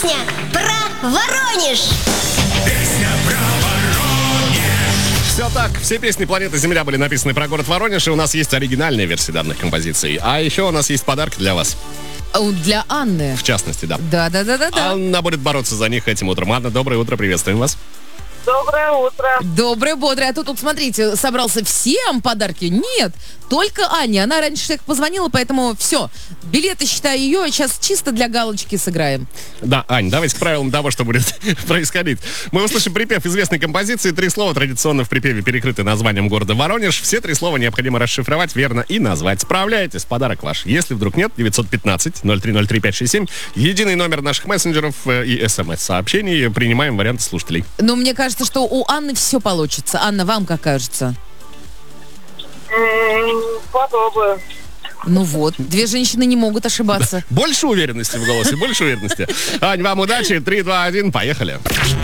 Песня про Воронеж. Песня про Воронеж. Все так, все песни планеты Земля были написаны про город Воронеж, и у нас есть оригинальная версия данных композиций. А еще у нас есть подарки для вас. Для Анны. В частности, да. Да. Анна будет бороться за них этим утром. Анна, доброе утро, приветствуем вас. Доброе утро. Доброе, бодрое. А тут, смотрите, собрался всем подарки. Нет, только Ане. Она раньше всех позвонила, поэтому все. Билеты, считай, ее. Сейчас чисто для галочки сыграем. Да, Ань, давайте к правилам того, что будет происходить. Мы услышим припев известной композиции. 3 слова традиционно в припеве перекрыты названием города Воронеж. Все 3 слова необходимо расшифровать верно и назвать. Справляетесь, подарок ваш. Если вдруг нет, 915-0303-567. Единый номер наших мессенджеров и смс-сообщений. Принимаем варианты слушателей. Но мне кажется, что у Анны все получится. Анна, вам как кажется? Попробую. Ну вот, 2 женщины не могут ошибаться. Больше уверенности в голосе, больше уверенности. Ань, вам удачи. 3, 2, 1, поехали.